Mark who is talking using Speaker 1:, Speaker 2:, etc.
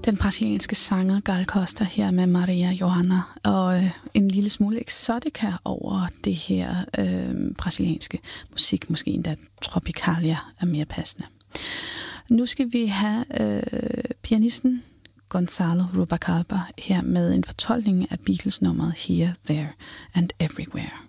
Speaker 1: Den brasilianske sanger Gal Costa her med Maria Johanna, og en lille smule exotica over det her brasilianske musik, måske endda Tropicalia er mere passende. Nu skal vi have pianisten Gonzalo Rubalcaba her med en fortolkning af Beatles-nummeret Here, There and Everywhere.